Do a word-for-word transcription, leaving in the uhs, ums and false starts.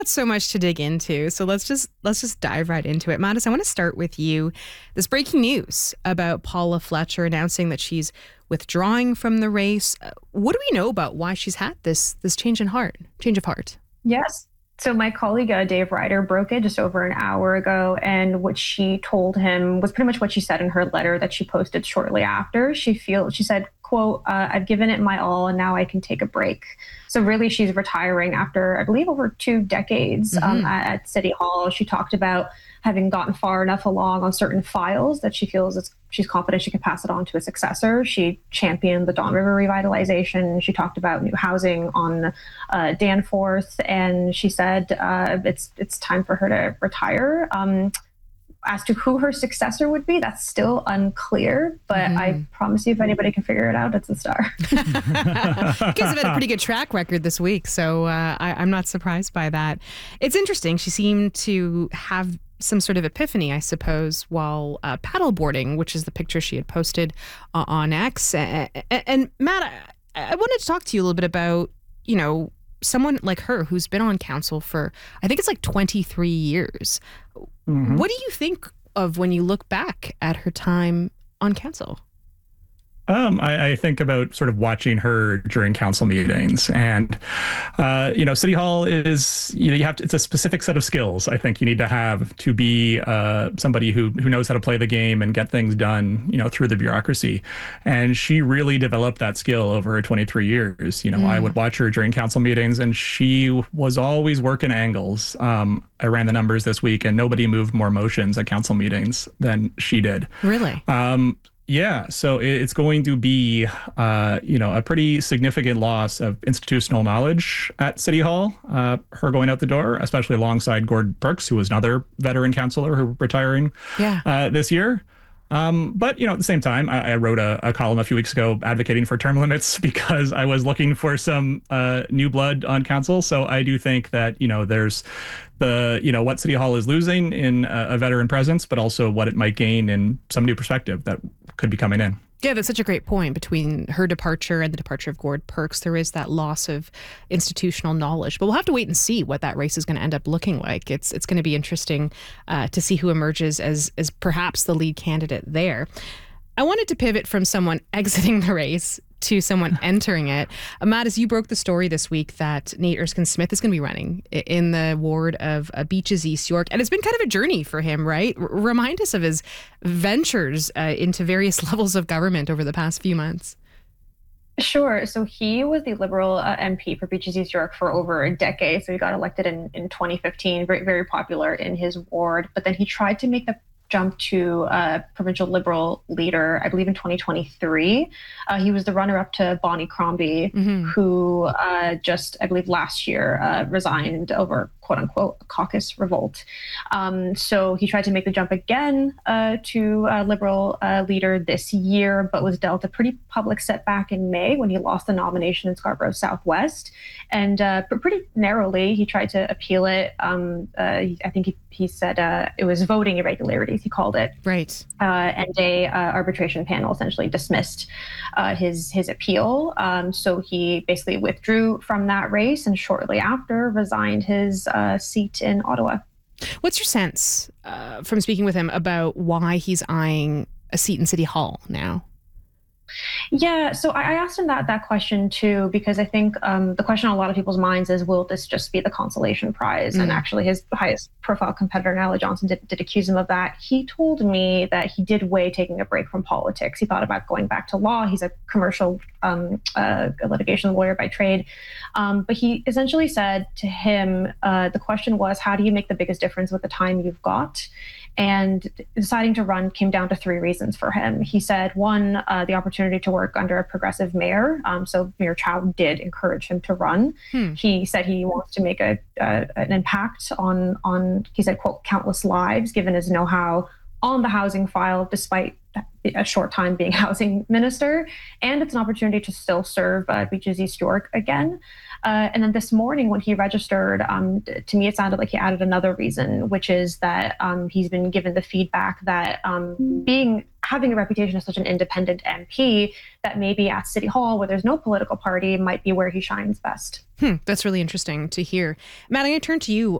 So much to dig into. So let's just let's just dive right into it. Mattis, I want to start with you. This breaking news about Paula Fletcher announcing that she's withdrawing from the race. Uh, What do we know about why she's had this this change in heart, change of heart? Yes. So my colleague uh, Dave Ryder broke it just over an hour ago, and what she told him was pretty much what she said in her letter that she posted shortly after. She feel she said, "quote uh, I've given it my all, and now I can take a break." So really, she's retiring after, I believe, over two decades Mm-hmm. um, at, at City Hall. She talked about having gotten far enough along on certain files that she feels it's, she's confident she can pass it on to a successor. She championed the Don River revitalization. She talked about new housing on uh, Danforth, and she said uh, it's it's time for her to retire. Um, as to who her successor would be, that's still unclear, but Mm-hmm. I promise you, if anybody can figure it out, it's the Star. You guys have had a pretty good track record this week, so uh, I, I'm not surprised by that. It's interesting. She seemed to have some sort of epiphany, I suppose, while uh, paddleboarding, which is the picture she had posted uh, on X. And, and Matt, I, I wanted to talk to you a little bit about, you know, someone like her who's been on council for, I think it's like twenty-three years. Mhm. What do you think of when you look back at her time on council? Um, I, I think about sort of watching her during council meetings, and uh, you know, City Hall is, you know, you have to, it's a specific set of skills I think you need to have to be uh, somebody who who knows how to play the game and get things done, you know, through the bureaucracy. And she really developed that skill over her twenty-three years. You know, I would watch her during council meetings, and she was always working angles. Um, I ran the numbers this week, and nobody moved more motions at council meetings than she did. Really? Um, Yeah, so it- it's going to be, uh, you know, a pretty significant loss of institutional knowledge at City Hall. Uh, her going out the door, especially alongside Gord Perks, who was another veteran councillor who retiring Yeah. uh, this year. Um, but you know, at the same time, I, I wrote a, a column a few weeks ago advocating for term limits because I was looking for some uh, new blood on council. So I do think that, you know, there's the, you know, what City Hall is losing in a, a veteran presence, but also what it might gain in some new perspective that could be coming in. Yeah, that's such a great point. Between her departure and the departure of Gord Perks, there is that loss of institutional knowledge. But we'll have to wait and see what that race is going to end up looking like. It's it's going to be interesting uh, to see who emerges as as perhaps the lead candidate there. I wanted to pivot from someone exiting the race to someone entering it. Uh, Matt, as you broke the story this week that Nate Erskine-Smith is going to be running i- in the ward of uh, Beaches East York, and it's been kind of a journey for him, right? R- remind us of his ventures uh, into various levels of government over the past few months. Sure. So he was the Liberal uh, M P for Beaches East York for over a decade. So he got elected in, in twenty fifteen, very, very popular in his ward. But then he tried to make the jump to uh, provincial Liberal leader, I believe in twenty twenty-three. Uh, he was the runner-up to Bonnie Crombie, Mm-hmm. who uh, just, I believe last year, uh, resigned over quote-unquote a caucus revolt. Um, so he tried to make the jump again uh, to uh, Liberal uh, leader this year, but was dealt a pretty public setback in May when he lost the nomination in Scarborough Southwest. And uh, but pretty narrowly, he tried to appeal it. Um, uh, I think he, he said uh, it was voting irregularities, he called it. Right. Uh, and a uh, arbitration panel essentially dismissed uh, his his appeal. Um, so he basically withdrew from that race and shortly after resigned his uh, seat in Ottawa. What's your sense uh, from speaking with him about why he's eyeing a seat in City Hall now? Yeah, so I I asked him that that question too, because I think um, the question on a lot of people's minds is, will this just be the consolation prize? And Mm. actually, his highest profile competitor, Natalie Johnson, did, did accuse him of that. He told me that he did weigh taking a break from politics. He thought about going back to law. He's a commercial um, uh, litigation lawyer by trade. Um, but he essentially said to him, uh, the question was, how do you make the biggest difference with the time you've got? And deciding to run came down to three reasons for him. He said, one, uh, the opportunity to work under a progressive mayor. Um, so Mayor Chow did encourage him to run. Hmm. He said he wants to make a, uh, an impact on, on, he said, quote, countless lives, given his know-how on the housing file, despite a short time being housing minister. And it's an opportunity to still serve uh, Beaches East York again. Uh, and then this morning when he registered, um, to me, it sounded like he added another reason, which is that um, he's been given the feedback that um, being having a reputation as such an independent M P, that maybe at City Hall, where there's no political party, might be where he shines best. Hmm, that's really interesting to hear. Matt, I'm going to turn to you